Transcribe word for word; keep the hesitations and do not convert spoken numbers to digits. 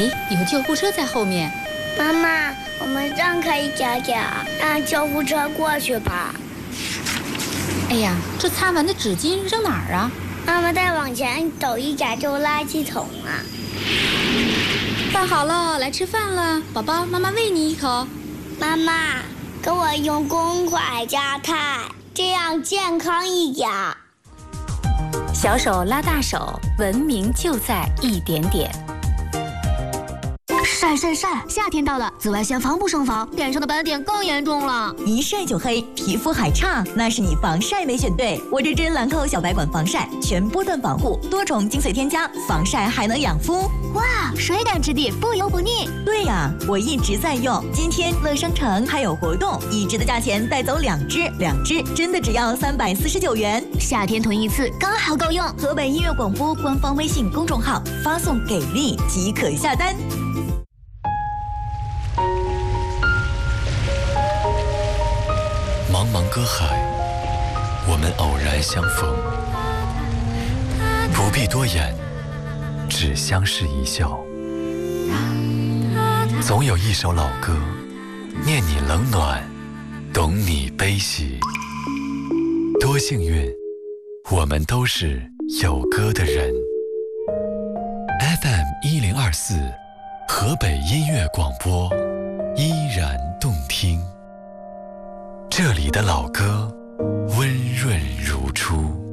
哎，有救护车在后面。 妈妈，我们让开一点点，让救护车过去吧。 哎呀，这擦完的纸巾扔哪儿啊？ 妈妈，再往前走一点就是垃圾桶啊。 饭好了，来吃饭了，宝宝，妈妈喂你一口。 妈妈，给我用公筷加菜，这样健康一点。 小手拉大手，文明就在一点点。 晒晒晒！夏天到了，紫外线防不胜防，脸上的斑点更严重了。 一晒就黑，皮肤还差，那是你防晒没选对。我这支兰蔻小白管防晒，全波段防护，多重精髓添加，防晒还能养肤。 哇，水感质地，不油不腻。 对呀，我一直在用。今天乐商城还有活动，一支的价钱带走两支，两支真的只要三百四十九元。 夏天囤一次刚好够用。 河北音乐广播官方微信公众号发送给力即可下单。 茫茫歌海，我们偶然相逢，不必多言，只相视一笑。总有一首老歌，念你冷暖，懂你悲喜。多幸运，我们都是有歌的人。F M 一零二四，河北音乐广播，依然动听。这里的老歌温润如初。